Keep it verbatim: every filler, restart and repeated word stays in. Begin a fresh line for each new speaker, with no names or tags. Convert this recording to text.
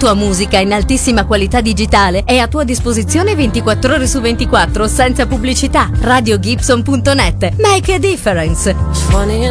tua musica in altissima qualità digitale è a tua disposizione ventiquattro ore su ventiquattro senza pubblicità. radio gibson punto net. Make a difference.
Funny